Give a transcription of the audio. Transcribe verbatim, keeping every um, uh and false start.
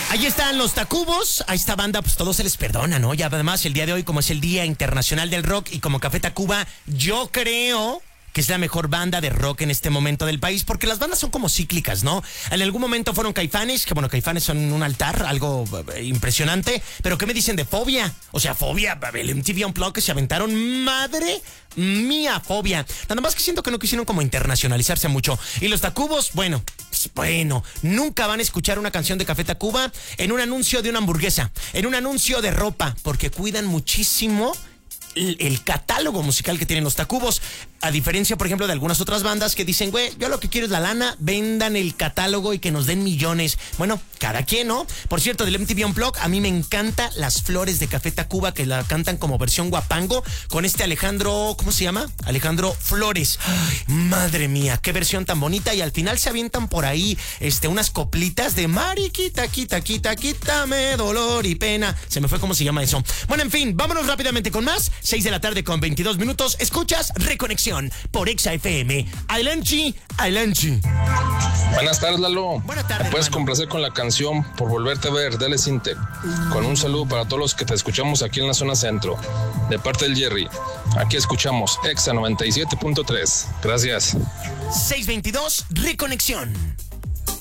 Ahí están los Tacubos, a esta banda pues todo se les perdona, ¿no? Y además el día de hoy, como es el Día Internacional del Rock y como Café Tacuba, yo creo que es la mejor banda de rock en este momento del país, porque las bandas son como cíclicas, ¿no? En algún momento fueron Caifanes, que bueno, Caifanes son un altar, algo eh, impresionante, pero ¿qué me dicen de Fobia? O sea, Fobia, el M T V Unplugged que se aventaron, madre mía, Fobia. Nada más que siento que no quisieron como internacionalizarse mucho. Y los Tacubos, bueno, pues, bueno, nunca van a escuchar una canción de Café Tacuba en un anuncio de una hamburguesa, en un anuncio de ropa, porque cuidan muchísimo el, el catálogo musical que tienen los Tacubos. A diferencia, por ejemplo, de algunas otras bandas que dicen, güey, yo lo que quiero es la lana, vendan el catálogo y que nos den millones. Bueno, cada quien, ¿no? Por cierto, del M T V Unplugged, a mí me encanta Las Flores de Café Tacuba, que la cantan como versión guapango, con este Alejandro, ¿cómo se llama? Alejandro Flores. Ay, madre mía, qué versión tan bonita. Y al final se avientan por ahí este, unas coplitas de mariquita, quita, quita, quítame dolor y pena. Se me fue cómo se llama eso. Bueno, en fin, vámonos rápidamente con más. seis de la tarde con veintidós minutos. Escuchas Reconexión por Exa F M. Adelante, adelante. Buenas tardes, Lalo. Buenas tardes. Me puedes hermano. complacer con la canción Por Volverte a Ver, dale Sinte. Con un saludo para todos los que te escuchamos aquí en la zona centro. De parte del Jerry. Aquí escuchamos Exa noventa y siete punto tres. Gracias. seis veintidós, Reconexión.